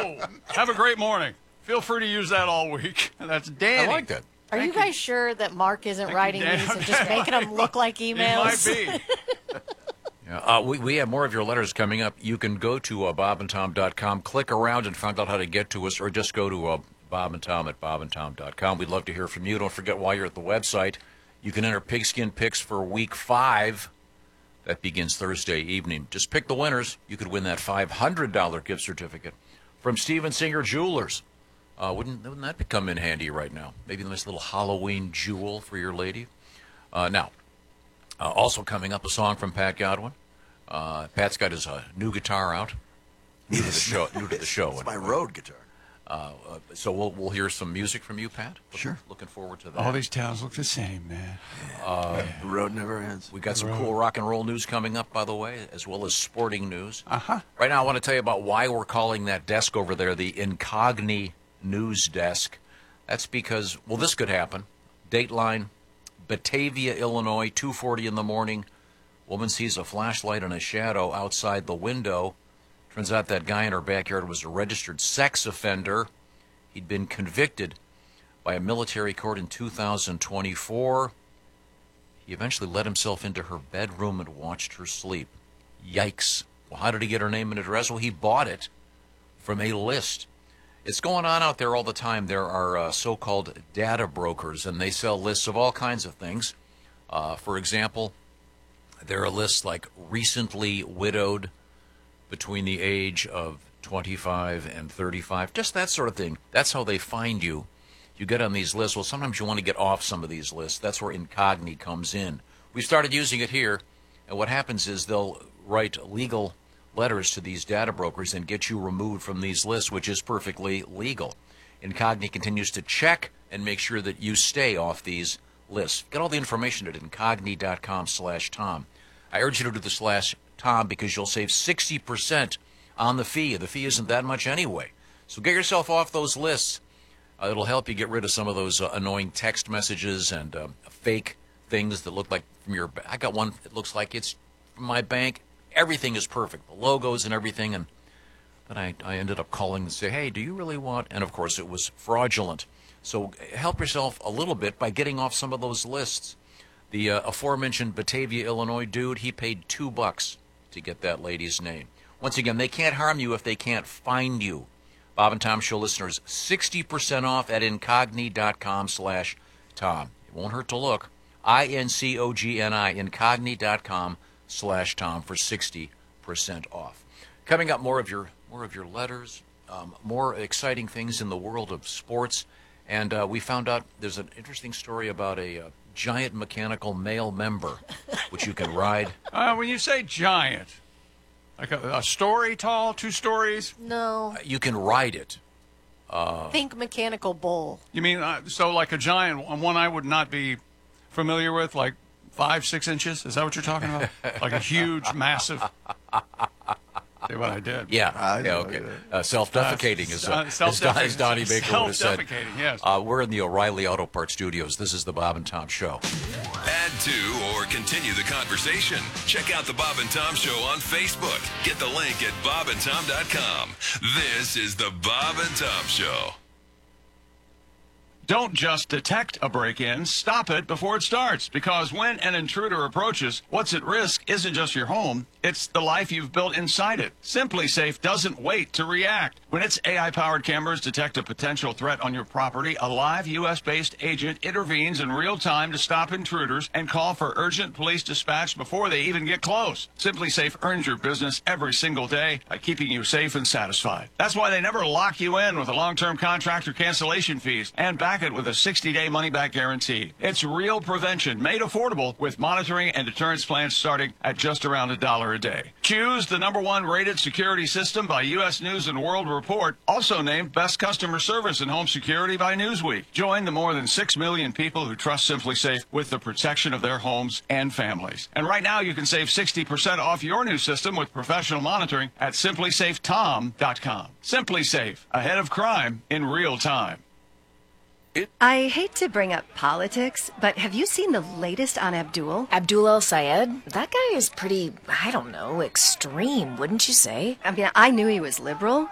Hello. Have a great morning. Feel free to use that all week. That's Danny. I like that. Are you guys sure that Mark isn't writing these and just making them look like emails? It might be. Yeah, we have more of your letters coming up. You can go to bobandtom.com, click around and find out how to get to us, or just go to Bob and Tom at bobandtom.com. We'd love to hear from you. Don't forget, while you're at the website, you can enter Pigskin Picks for Week 5. That begins Thursday evening. Just pick the winners. You could win that $500 gift certificate from Steven Singer Jewelers. Wouldn't that come in handy right now? Maybe a nice little Halloween jewel for your lady. Also coming up, a song from Pat Godwin. Pat's got his new guitar out. New to the show. It's my road guitar. So we'll hear some music from you, Pat. Sure. Looking forward to that. All these towns look the same, man. The road never ends. We got some cool rock and roll news coming up, by the way, as well as sporting news. Uh-huh. Right now, I want to tell you about why we're calling that desk over there the Incogni News Desk. That's because, well, this could happen. Dateline, Batavia, Illinois, 2:40 in the morning. Woman sees a flashlight and a shadow outside the window. Turns out that guy in her backyard was a registered sex offender. He'd been convicted by a military court in 2024. He eventually let himself into her bedroom and watched her sleep. Yikes. Well, how did he get her name and address? Well, he bought it from a list. It's going on out there all the time. There are so-called data brokers, and they sell lists of all kinds of things. For example, there are lists like recently widowed, between the age of 25 and 35, just that sort of thing. That's how they find you. You get on these lists. Well, sometimes you want to get off some of these lists. That's where Incogni comes in. We started using it here, and what happens is they'll write legal letters to these data brokers and get you removed from these lists, which is perfectly legal. Incogni continues to check and make sure that you stay off these lists. Get all the information at incogni.com/Tom. I urge you to do the /Tom because you'll save 60% on the fee. The fee isn't that much anyway. So get yourself off those lists. It'll help you get rid of some of those annoying text messages and fake things that look like from your bank. I got one that looks like it's from my bank. Everything is perfect, the logos and everything. And then I ended up calling and say, hey, do you really want? And, of course, it was fraudulent. So help yourself a little bit by getting off some of those lists. The aforementioned Batavia, Illinois dude, he paid $2 to get that lady's name. Once again, they can't harm you if they can't find you. Bob and Tom Show listeners, 60% off at incogni.com/Tom. It won't hurt to look. INCOGNI, incogni.com/Tom for 60% off. Coming up, more of your letters, more exciting things in the world of sports. And we found out there's an interesting story about a giant mechanical male member, which you can ride. When you say giant, like a story tall, 2 stories? No. You can ride it. Think mechanical bull. You mean, so like a giant, one I would not be familiar with, like 5-6 inches? Is that what you're talking about? Like a huge, massive... See what I did? Yeah, okay. Self-defecating, as Donnie Baker would have said. Self-defecating, yes. We're in the O'Reilly Auto Parts Studios. This is the Bob and Tom Show. Add to or continue the conversation. Check out the Bob and Tom Show on Facebook. Get the link at bobandtom.com. This is the Bob and Tom Show. Don't just detect a break-in, stop it before it starts. Because when an intruder approaches, what's at risk isn't just your home, it's the life you've built inside it. Simply Safe doesn't wait to react. When its AI-powered cameras detect a potential threat on your property, a live U.S.-based agent intervenes in real time to stop intruders and call for urgent police dispatch before they even get close. Simply Safe earns your business every single day by keeping you safe and satisfied. That's why they never lock you in with a long-term contract or cancellation fees, and back it with a 60-day money-back guarantee. It's real prevention made affordable with monitoring and deterrence plans starting at just around $1 a day. Choose the #1 rated security system by U.S. News and World Report, also named Best Customer Service in Home Security by Newsweek. Join the more than 6 million people who trust Simply Safe with the protection of their homes and families. And right now you can save 60% off your new system with professional monitoring at simplysafetom.com. Simply Safe, ahead of crime in real time. I hate to bring up politics, but have you seen the latest on Abdul? Abdul El-Sayed? That guy is pretty, I don't know, extreme, wouldn't you say? I mean, I knew he was liberal,